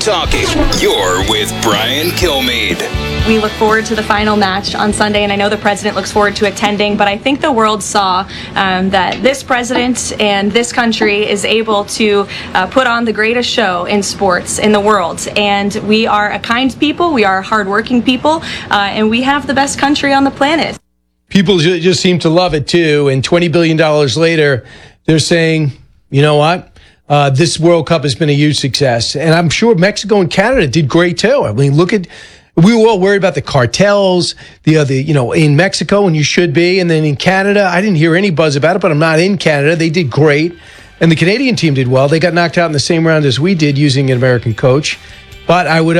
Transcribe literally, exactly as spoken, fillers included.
Talking. You're with Brian Kilmeade. We look forward to the final match on Sunday, and I know the president looks forward to attending, but I think the world saw um, that this president and this country is able to uh, put on the greatest show in sports in the world. And we are a kind people, we are hardworking people, uh, and we have the best country on the planet. People ju- just seem to love it, too. And twenty billion dollars later, they're saying, you know what? Uh, this World Cup has been a huge success. And I'm sure Mexico and Canada did great, too. I mean, look at, we were all worried about the cartels, the other, you know, in Mexico, and you should be. And then in Canada, I didn't hear any buzz about it, but I'm not in Canada. They did great. And the Canadian team did well. They got knocked out in the same round as we did using an American coach. But I would